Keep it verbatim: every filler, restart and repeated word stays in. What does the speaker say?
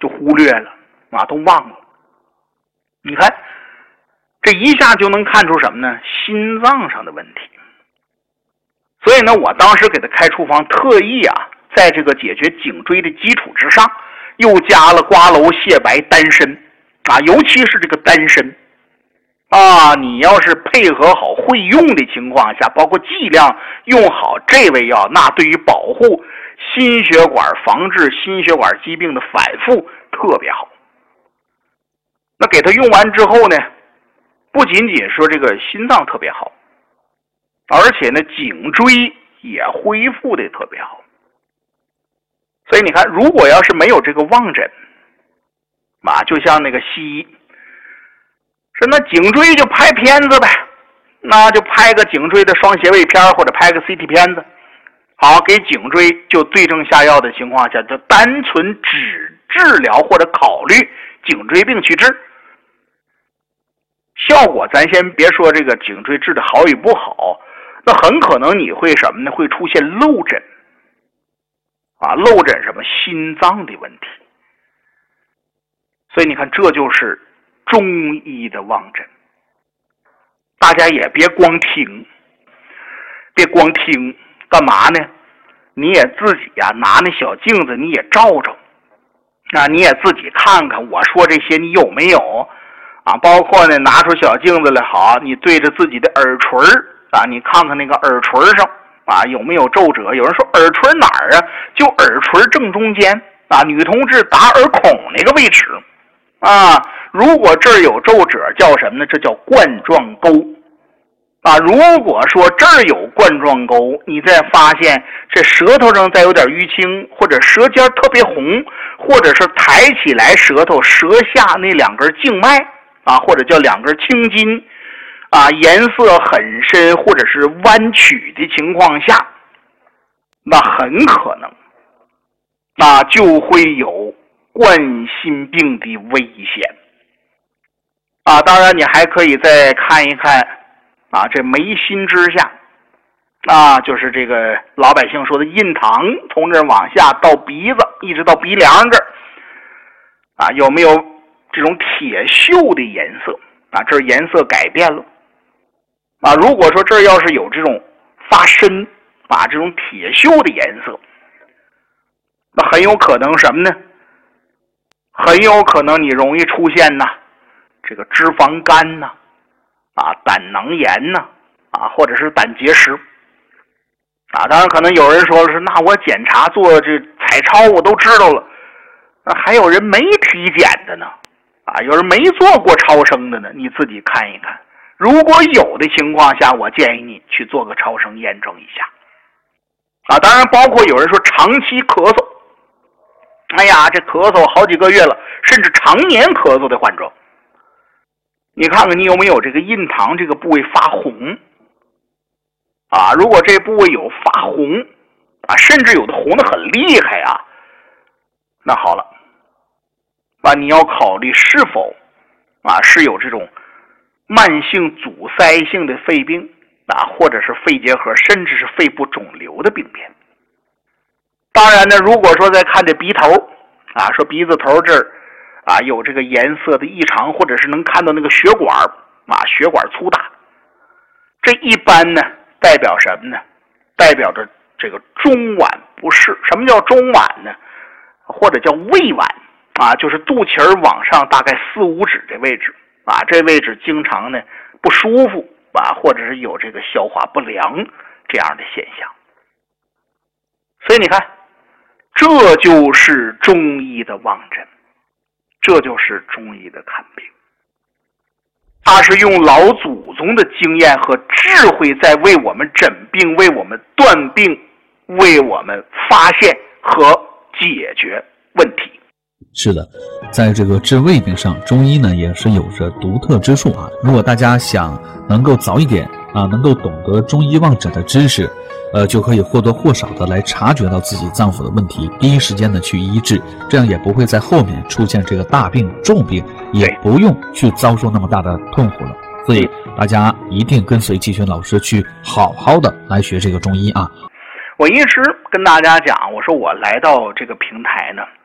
就忽略了啊，都忘了。你看这一下就能看出什么呢？心脏上的问题。所以呢，我当时给他开处方，特意啊在这个解决颈椎的基础之上，又加了瓜蒌、蟹白、丹参啊，尤其是这个丹参啊，你要是配合好会用的情况下，包括剂量用好这味药，那对于保护心血管、防治心血管疾病的反复特别好。那给他用完之后呢，不仅仅说这个心脏特别好，而且呢颈椎也恢复的特别好。所以你看，如果要是没有这个望诊啊，就像那个西医说那颈椎就拍片子呗，那就拍个颈椎的双斜位片或者拍个 C T 片子，好，给颈椎就对症下药的情况下，就单纯只治疗或者考虑颈椎病去治，效果咱先别说这个颈椎治的好与不好，那很可能你会什么呢？会出现漏诊啊，漏诊什么心脏的问题。所以你看，这就是中医的望诊。大家也别光听，别光听，干嘛呢？你也自己呀、啊、拿那小镜子你也照照，那你也自己看看我说这些你有没有啊？包括呢拿出小镜子来，好，你对着自己的耳垂啊，你看看那个耳垂上啊有没有皱褶。有人说耳垂哪儿啊？就耳垂正中间啊，女同志打耳孔那个位置啊。如果这儿有皱褶叫什么呢？这叫冠状沟啊。如果说这儿有冠状沟，你再发现这舌头上再有点淤青，或者舌尖特别红，或者是抬起来舌头舌下那两根静脉啊，或者叫两根青筋啊，颜色很深或者是弯曲的情况下，那很可能那就会有冠心病的危险啊。当然你还可以再看一看啊，这眉心之下啊，就是这个老百姓说的印堂，从这儿往下到鼻子一直到鼻梁这儿啊，有没有这种铁锈的颜色啊？这儿颜色改变了啊。如果说这儿要是有这种发深啊，这种铁锈的颜色，那很有可能什么呢？很有可能你容易出现呐这个脂肪肝呐啊，胆囊炎呐啊，或者是胆结石啊。当然可能有人说是，那我检查做这彩超我都知道了，那还有人没体检的呢啊，有人没做过超声的呢，你自己看一看。如果有的情况下，我建议你去做个超声验证一下啊。当然包括有人说长期咳嗽，哎呀这咳嗽好几个月了，甚至常年咳嗽的患者，你看看你有没有这个印堂这个部位发红啊？如果这部位有发红啊，甚至有的红的很厉害啊，那好了啊，你要考虑是否啊是有这种慢性阻塞性的肺病啊，或者是肺结核，甚至是肺部肿瘤的病变。当然呢，如果说再看这鼻头啊，说鼻子头这儿啊有这个颜色的异常，或者是能看到那个血管啊血管粗大，这一般呢代表什么呢？代表着这个中脘不适。什么叫中脘呢？或者叫胃脘啊，就是肚脐儿往上大概四五指这位置啊，这位置经常呢不舒服啊，或者是有这个消化不良这样的现象。所以你看，这就是中医的望诊，这就是中医的看病。他是用老祖宗的经验和智慧在为我们诊病，为我们断病，为我们发现和解决问题。 是的，在这个治胃病上，中医呢也是有着独特之处啊。如果大家想能够早一点啊，能够懂得中医望诊的知识，呃，就可以或多或少的来察觉到自己脏腑的问题，第一时间的去医治，这样也不会在后面出现这个大病重病，也不用去遭受那么大的痛苦了。所以大家一定跟随季军老师去好好的来学这个中医啊。 我一直跟大家讲，我说我来到这个平台呢